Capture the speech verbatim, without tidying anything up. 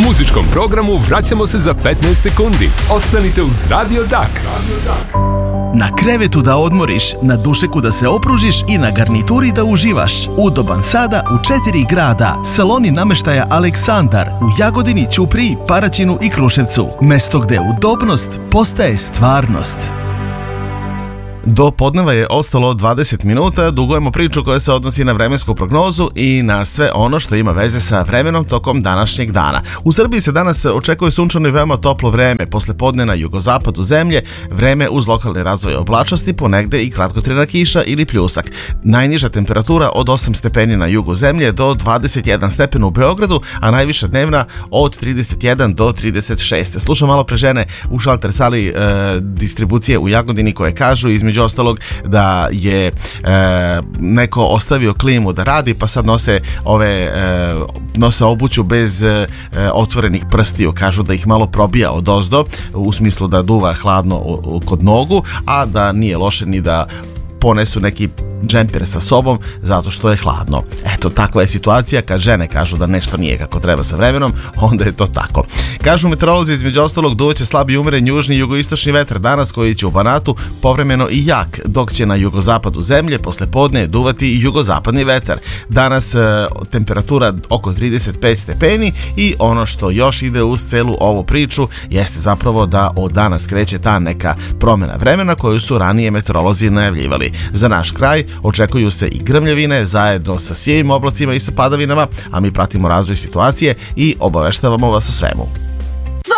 muzičkom programu vraćamo se za petnaest sekundi. Ostanite uz Radio Dak. Na krevetu da odmoriš, na dušeku da se opružiš i na garnituri da uživaš. Udoban sada u četiri grada. Saloni nameštaja Aleksandar u Jagodini, Ćupriji, Paraćinu i Kruševcu. Mesto gde udobnost postaje stvarnost. Do podneva je ostalo dvadeset minuta, dugujemo priču koja se odnosi na vremensku prognozu i na sve ono što ima veze sa vremenom tokom današnjeg dana. U Srbiji se danas očekuje sunčano i veoma toplo vreme, posle podne na jugozapadu zemlje, vreme uz lokalni razvoj oblačnosti, ponegde i kratkotrajna kiša ili pljusak. Najniža temperatura od osam stepeni na jugu zemlje do dvadeset jedan stepen u Beogradu, a najviša dnevna od trideset jedan do trideset šest. Slušam malo pre žene u šalter sali e, distribucije u Jagodini koje kažu između Među ostalog da je e, neko ostavio klimu da radi, pa sad nose ove e, nose obuću bez e, otvorenih prstiju, kažu da ih malo probija odozdo, u smislu da duva hladno kod nogu, a da nije loše ni da ponesu neki džemper sa sobom zato što je hladno. Eto, takva je situacija. Kad žene kažu da nešto nije kako treba sa vremenom, onda je to tako. Kažu meteorolozi između ostalog duvaće slab i umeren južni i jugoistočni vetar danas koji će u Banatu povremeno i jak, dok će na jugozapadu zemlje posle podne duvati i jugozapadni vetar. Danas e, temperatura oko trideset pet stepeni i ono što još ide uz celu ovu priču jeste zapravo da od danas kreće ta neka promjena vremena koju su ranije meteorolozi najavljivali. Za naš kraj očekuju se i grmljavine zajedno sa sijevim oblacima i sa padavinama, a mi pratimo razvoj situacije i obaveštavamo vas o svemu.